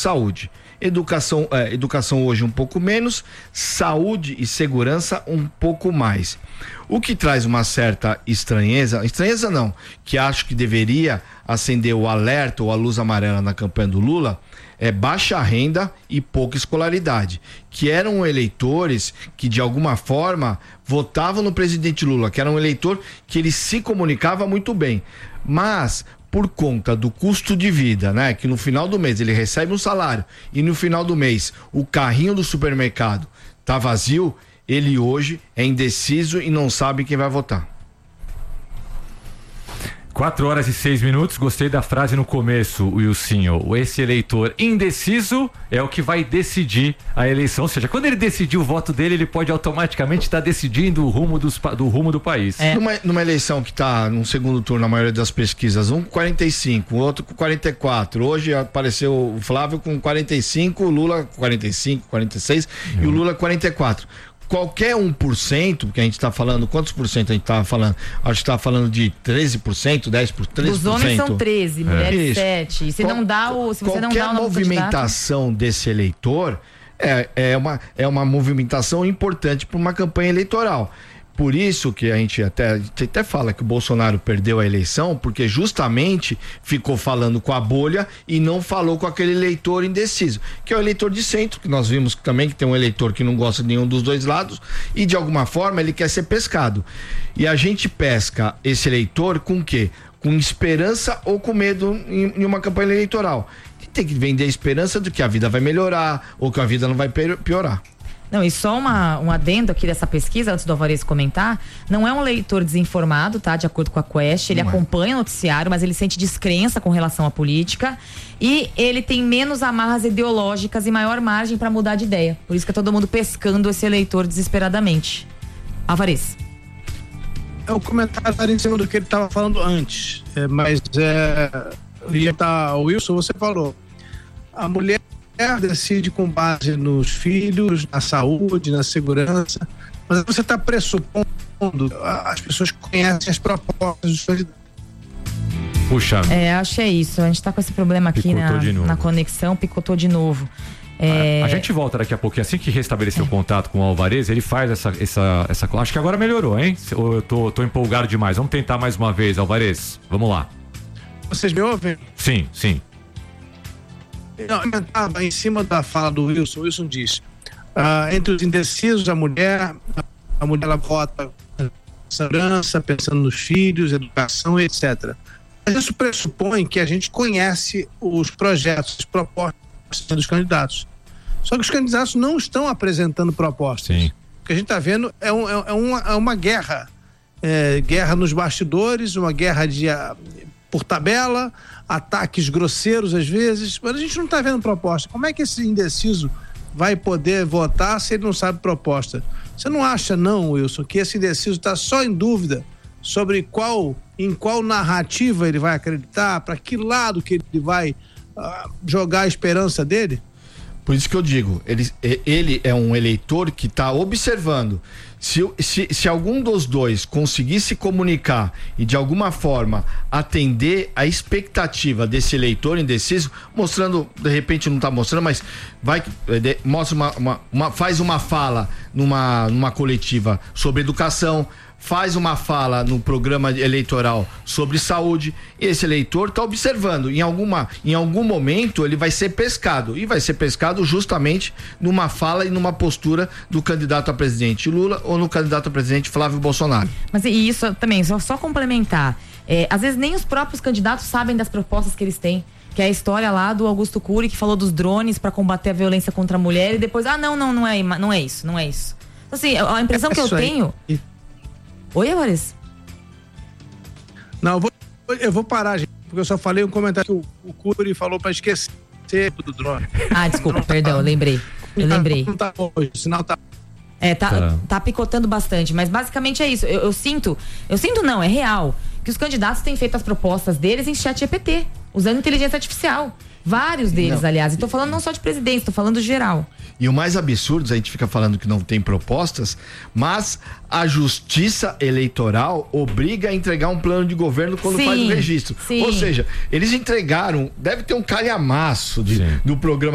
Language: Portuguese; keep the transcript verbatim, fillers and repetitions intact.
saúde. Educação, é, educação hoje um pouco menos, saúde e segurança um pouco mais. O que traz uma certa estranheza, estranheza não, que acho que deveria acender o alerta ou a luz amarela na campanha do Lula, é baixa renda e pouca escolaridade, que eram eleitores que de alguma forma votavam no presidente Lula, que era um eleitor que ele se comunicava muito bem, mas por conta do custo de vida, né? Que no final do mês ele recebe um salário e no final do mês o carrinho do supermercado tá vazio, ele hoje é indeciso e não sabe quem vai votar. Quatro horas e seis minutos, gostei da frase no começo, Wilsinho. Esse eleitor indeciso é o que vai decidir a eleição. Ou seja, quando ele decidir o voto dele, ele pode automaticamente estar decidindo o rumo, dos, do, rumo do país. É. Numa, numa eleição que está no segundo turno, na maioria das pesquisas, um com quarenta e cinco, o outro com quarenta e quatro. Hoje apareceu o Flávio com quarenta e cinco, o Lula com quarenta e cinco, quarenta e seis hum. e o Lula com quarenta e quatro. Qualquer um por cento, que a gente está falando, quantos por cento a gente está falando? Acho que está falando de treze por cento, dez por cento, treze por cento. Os homens são treze, mulheres Isso. sete. E se Qual, não dá o, se você não dá o nome movimentação desse eleitor é, é, uma, é uma movimentação importante para uma campanha eleitoral. Por isso que a gente até, até fala que o Bolsonaro perdeu a eleição, porque justamente ficou falando com a bolha e não falou com aquele eleitor indeciso, que é o eleitor de centro, que nós vimos também que tem um eleitor que não gosta de nenhum dos dois lados e de alguma forma ele quer ser pescado. E a gente pesca esse eleitor com o quê? Com esperança ou com medo em, em uma campanha eleitoral. E tem que vender a esperança de que a vida vai melhorar ou que a vida não vai piorar. Não, e só uma, um adendo aqui dessa pesquisa, antes do Alvarez comentar, não é um leitor desinformado, tá? De acordo com a Quest, ele não acompanha é. o noticiário, mas ele sente descrença com relação à política e ele tem menos amarras ideológicas e maior margem para mudar de ideia. Por isso que é todo mundo pescando esse eleitor desesperadamente. Alvarez. É o comentário em cima do que ele estava falando antes, é, mas é, ia tá, Wilson, você falou, a mulher decide com base nos filhos, na saúde, na segurança, mas você está pressupondo, as pessoas conhecem as propostas dos candidatos. Puxa. É, acho que é isso, a gente está com esse problema aqui na, na conexão, picotou de novo. É... A, a gente volta daqui a pouquinho, assim que restabelecer é. o contato com o Alvarez, ele faz essa, essa, essa, acho que agora melhorou, hein? Ou eu tô, tô empolgado demais, vamos tentar mais uma vez, Alvarez, vamos lá. Vocês me ouvem? Sim, sim. Não, eu estava em cima da fala do Wilson. O Wilson diz: ah, entre os indecisos, a mulher, a mulher ela vota segurança, pensando nos filhos, educação, etcétera. Mas isso pressupõe que a gente conhece os projetos, as propostas dos candidatos. Só que os candidatos não estão apresentando propostas. Sim. O que a gente está vendo é, um, é, uma, é uma guerra. É, guerra nos bastidores, uma guerra de, por tabela, ataques grosseiros às vezes, mas a gente não está vendo proposta. Como é que esse indeciso vai poder votar se ele não sabe proposta? Você não acha não, Wilson, que esse indeciso está só em dúvida sobre qual, em qual narrativa ele vai acreditar, para que lado que ele vai uh, jogar a esperança dele? Por isso que eu digo, ele, ele é um eleitor que está observando. Se, se, se algum dos dois conseguir se comunicar e de alguma forma atender a expectativa desse eleitor indeciso, mostrando, de repente não está mostrando, mas vai, de, mostra uma, uma, uma, faz uma fala numa, numa coletiva sobre educação, faz uma fala no programa eleitoral sobre saúde, e esse eleitor está observando, em, alguma, em algum momento ele vai ser pescado, e vai ser pescado justamente numa fala e numa postura do candidato a presidente Lula ou no candidato a presidente Flávio Bolsonaro. Mas e isso também, só, só complementar, é, às vezes nem os próprios candidatos sabem das propostas que eles têm, que é a história lá do Augusto Cury, que falou dos drones para combater a violência contra a mulher, e depois, ah não, não, não é, não é isso, não é isso. Então, assim, a impressão é que eu tenho... Aí. Oi, Alvarez? Não, eu vou, eu vou parar, gente, porque eu só falei um comentário que o, o Cury falou para esquecer do drone. Ah, desculpa, perdão, eu lembrei. Eu lembrei. Não tá hoje, o sinal tá... É, tá, tá. tá picotando bastante, mas basicamente é isso. Eu, eu sinto, eu sinto não, é real, que os candidatos têm feito as propostas deles em chat G P T, usando inteligência artificial. Vários deles, não. aliás. E tô falando não só de presidente, tô falando geral. E o mais absurdo, a gente fica falando que não tem propostas, mas a justiça eleitoral obriga a entregar um plano de governo quando sim, faz o registro. Sim. Ou seja, eles entregaram, deve ter um calhamaço de, do programa